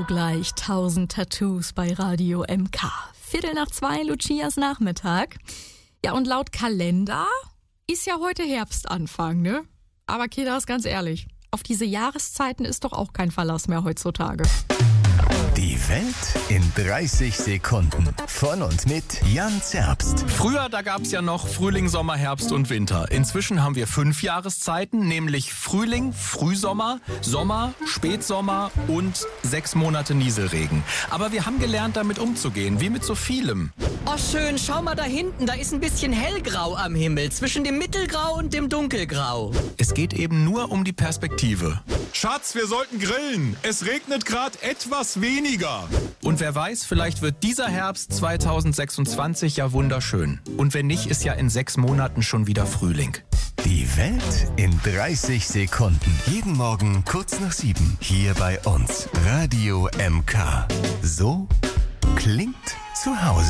gleich 1000 Tattoos bei Radio MK. 1:15, Lucias Nachmittag. Ja, und laut Kalender ist ja heute Herbstanfang, ne? Aber Kidas, ganz ehrlich, auf diese Jahreszeiten ist doch auch kein Verlass mehr heutzutage. Die Welt in 30 Sekunden. Von und mit Jan Zerbst. Früher, da gab's ja noch Frühling, Sommer, Herbst und Winter. Inzwischen haben wir 5 Jahreszeiten, nämlich Frühling, Frühsommer, Sommer, Spätsommer und 6 Monate Nieselregen. Aber wir haben gelernt, damit umzugehen, wie mit so vielem. Oh schön, schau mal da hinten, da ist ein bisschen hellgrau am Himmel, zwischen dem Mittelgrau und dem Dunkelgrau. Es geht eben nur um die Perspektive. Schatz, wir sollten grillen. Es regnet gerade etwas weniger. Und wer weiß, vielleicht wird dieser Herbst 2026 ja wunderschön. Und wenn nicht, ist ja in 6 Monaten schon wieder Frühling. Die Welt in 30 Sekunden. Jeden Morgen kurz nach 7. Hier bei uns. Radio MK. So klingt zu Hause.